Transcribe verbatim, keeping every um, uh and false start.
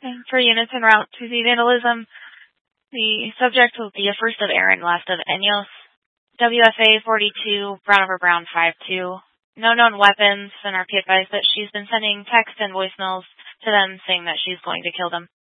And for units en route to the vandalism, the subject will be a first of Aaron, last of Enyos, W F A forty-two, Brown over Brown five two. No known weapons, and R P advised that she's been sending text and voicemails to them saying that she's going to kill them.